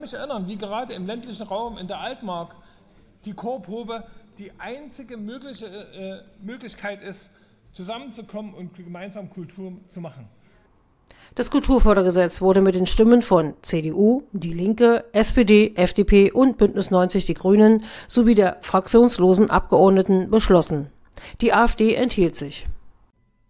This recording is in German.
Ich erinnere mich, wie gerade im ländlichen Raum in der Altmark die Chorprobe die einzige Möglichkeit ist, zusammenzukommen und gemeinsam Kultur zu machen. Das Kulturfördergesetz wurde mit den Stimmen von CDU, Die Linke, SPD, FDP und Bündnis 90 Die Grünen sowie der fraktionslosen Abgeordneten beschlossen. Die AfD enthielt sich.